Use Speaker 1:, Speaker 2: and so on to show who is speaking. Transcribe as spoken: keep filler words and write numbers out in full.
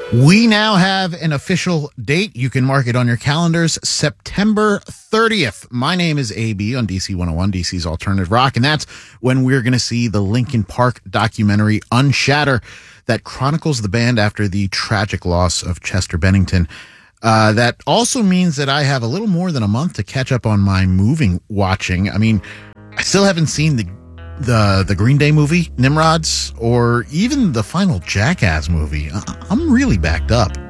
Speaker 1: We now have an official date. You can mark it on your calendars, September thirtieth. My name is A B on D C one oh one, D C's Alternative Rock, and that's when we're going to see the Linkin Park documentary Unshatter that chronicles the band after the tragic loss of Chester Bennington. Uh, that also means that I have a little more than a month to catch up on my moving watching. I mean, I still haven't seen the the the Green Day movie, Nimrods, or even the final Jackass movie. I- I'm really backed up.